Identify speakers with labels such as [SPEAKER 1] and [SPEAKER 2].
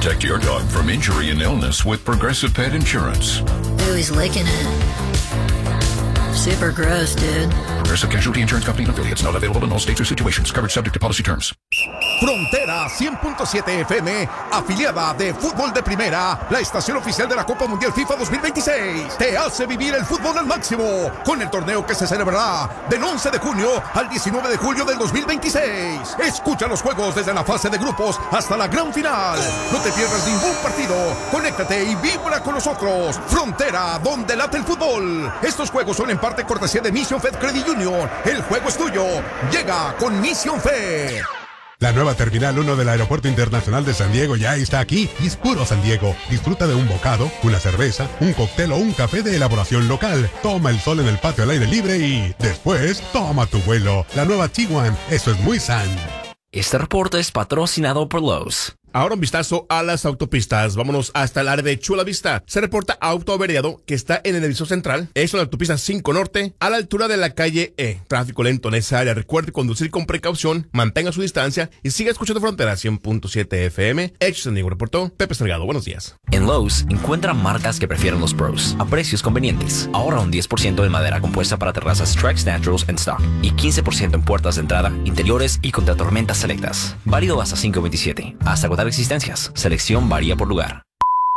[SPEAKER 1] Protect your dog from injury and illness with Progressive Pet Insurance.
[SPEAKER 2] Ooh, he's licking it. Super gross, dude.
[SPEAKER 1] Progressive Casualty Insurance Company and affiliates. Not available in all states or situations. Coverage subject to policy terms.
[SPEAKER 3] Frontera 100.7 FM, afiliada de Fútbol de Primera, la estación oficial de la Copa Mundial FIFA 2026, te hace vivir el fútbol al máximo con el torneo que se celebrará del 11 de junio al 19 de julio del 2026. Escucha los juegos desde la fase de grupos hasta la gran final. No te pierdas ningún partido. Conéctate y vibra con nosotros. Frontera, donde late el fútbol. Estos juegos son en parte cortesía de Mission Fed Credit Union. El juego es tuyo. Llega con Mission Fed.
[SPEAKER 4] La nueva Terminal 1 del Aeropuerto Internacional de San Diego ya está aquí y es puro San Diego. Disfruta de un bocado, una cerveza, un cóctel o un café de elaboración local. Toma el sol en el patio al aire libre y después toma tu vuelo. La nueva Tiguan, eso es muy san.
[SPEAKER 5] Este reporte es patrocinado por Lowe's.
[SPEAKER 6] Ahora un vistazo a las autopistas. Vámonos hasta el área de Chula Vista. Se reporta auto averiado que está en el divisor central. Es en la autopista 5 Norte, a la altura de la calle E. Tráfico lento en esa área. Recuerde conducir con precaución, mantenga su distancia y siga escuchando Frontera 100.7 FM. Hecho San Diego, reportó Pepe Salgado. Buenos días.
[SPEAKER 5] En Lowe's encuentra marcas que prefieren los pros a precios convenientes. Ahorra un 10% en madera compuesta para terrazas Trex Naturals en stock y 15% en puertas de entrada, interiores y contra tormentas selectas. Válido hasta 5/27. Hasta agotar existencias. Selección varía por lugar.